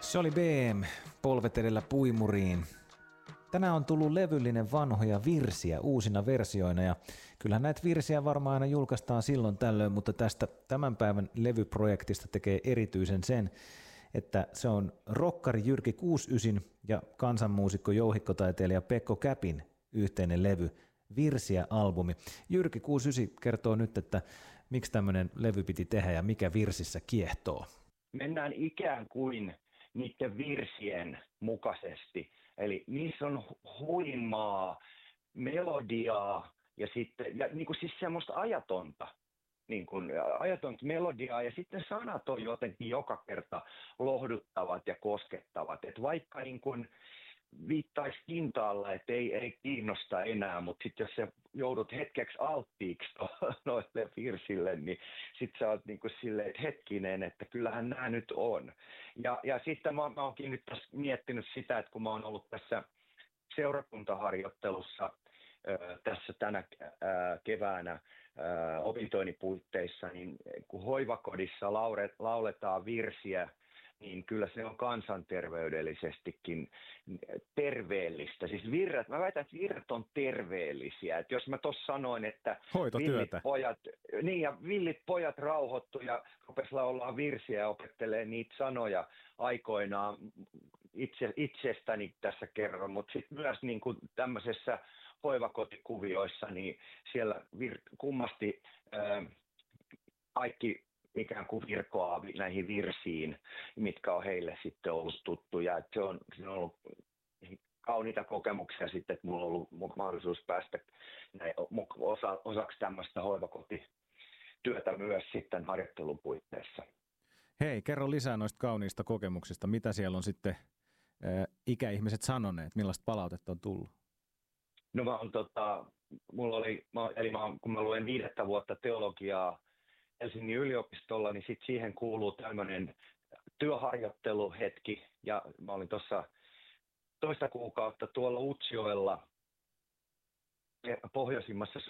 Se oli BM, polvet edellä puimuriin. Tänään on tullut levyllinen vanhoja virsiä uusina versioina ja kyllähän näitä virsiä varmaan aina julkaistaan silloin tällöin, mutta tästä tämän päivän levyprojektista tekee erityisen sen, että se on rokkari Jyrki 69 ja kansanmuusikko jouhikkotaiteilija Pekko Käpin yhteinen levy, Virsiä-albumi. Jyrki 69 kertoo nyt, että miksi tämmöinen levy piti tehdä ja mikä virsissä kiehtoo. Mennään ikään kuin niiden virsien mukaisesti. Eli niissä on huimaa, melodiaa ja sitten ja niin kuin siis semmoista ajatonta melodiaa ja sitten sanat on jotenkin joka kerta lohduttavat ja koskettavat. Et vaikka niin kuin viittaisi kintaalla, että ei kiinnosta enää, mutta sitten jos sä joudut hetkeksi alttiiksi noille virsille, niin sitten sä oot niin kuin silleen, että hetkinen, että kyllähän nämä nyt on. Ja sitten mä oonkin nyt tässä miettinyt sitä, että kun mä oon ollut tässä seurakuntaharjoittelussa tässä tänä keväänä opintoini puitteissa, niin kun hoivakodissa lauletaan virsiä, niin kyllä se on kansanterveydellisestikin terveellistä. Siis mä väitän, että virrat on terveellisiä. Että jos mä tuossa sanoin, että villit pojat rauhoittu ja rupesi laulaa virsiä ja opettelee niitä sanoja aikoinaan itsestäni tässä kerran, mutta sitten myös niin kuin tämmöisessä hoivakotikuvioissa, niin siellä kummasti kaikki ikään kuin virkoaa näihin virsiin, mitkä on heille sitten ollut tuttuja. Se on ollut kauniita kokemuksia sitten, että mulla on ollut mahdollisuus päästä osaksi tämmöistä hoivakotityötä myös sitten harjoittelun puitteissa. Hei, kerro lisää noista kauniista kokemuksista. Mitä siellä on sitten ikäihmiset sanoneet? Millaista palautetta on tullut? No kun mä luen 5 vuotta teologiaa Helsingin yliopistolla, niin sitten siihen kuuluu tämmöinen työharjoitteluhetki, ja mä olin tuossa toista kuukautta tuolla Utsjoella pohjoisimmassa